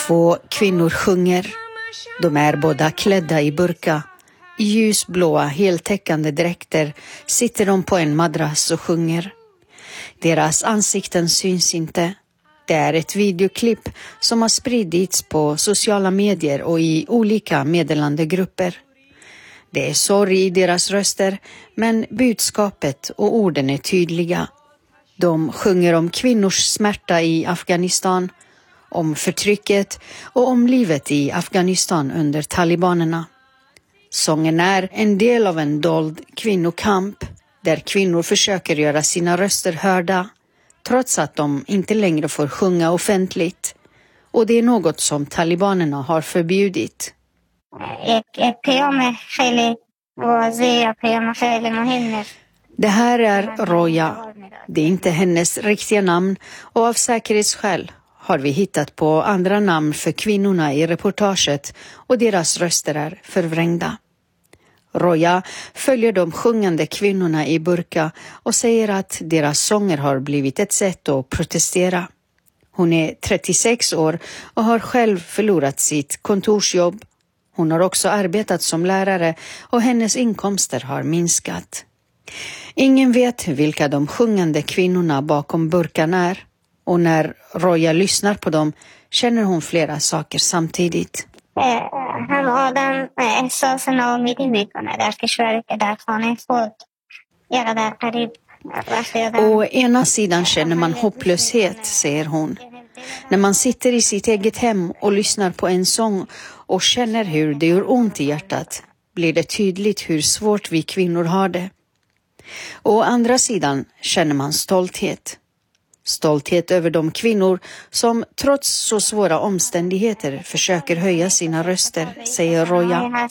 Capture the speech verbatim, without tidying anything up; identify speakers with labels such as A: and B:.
A: Två kvinnor sjunger. De är båda klädda i burka. I ljusblåa heltäckande dräkter sitter de på en madrass och sjunger. Deras ansikten syns inte. Det är ett videoklipp som har spridits på sociala medier och i olika meddelandegrupper. Det är sorg i deras röster, men budskapet och orden är tydliga. De sjunger om kvinnors smärta i Afghanistan, om förtrycket och om livet i Afghanistan under talibanerna. Sången är en del av en dold kvinnokamp där kvinnor försöker göra sina röster hörda trots att de inte längre får sjunga offentligt. Och det är något som talibanerna har förbjudit. Det här är Roja. Det är inte hennes riktiga namn och av säkerhetsskäl har vi hittat på andra namn för kvinnorna i reportaget och deras röster är förvrängda. Roja följer de sjungande kvinnorna i burka och säger att deras sånger har blivit ett sätt att protestera. Hon är trettiosex år och har själv förlorat sitt kontorsjobb. Hon har också arbetat som lärare och hennes inkomster har minskat. Ingen vet vilka de sjungande kvinnorna bakom burkan är. Och när Roja lyssnar på dem känner hon flera saker samtidigt. Å ena sidan känner man hopplöshet, säger hon. När man sitter i sitt eget hem och lyssnar på en sång och känner hur det gör ont i hjärtat blir det tydligt hur svårt vi kvinnor har det. Å andra sidan känner man stolthet. Stolthet över de kvinnor som trots så svåra omständigheter försöker höja sina röster, säger Roja.